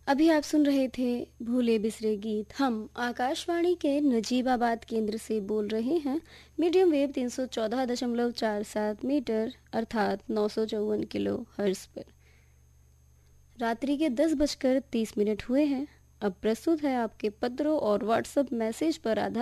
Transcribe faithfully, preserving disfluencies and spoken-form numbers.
अभी आप सुन रहे थे भूले बिसरे गीत। हम आकाशवाणी के नजीबाबाद केंद्र से बोल रहे हैं। मीडियम वेव तीन सौ चौदह दशमलव चार सात मीटर अर्थात नौ सौ चौवन किलो हर्ट्ज पर। रात्रि के दस बजकर तीस मिनट हुए हैं। अब प्रस्तुत है आपके पत्रों और व्हाट्सएप मैसेज पर आधारित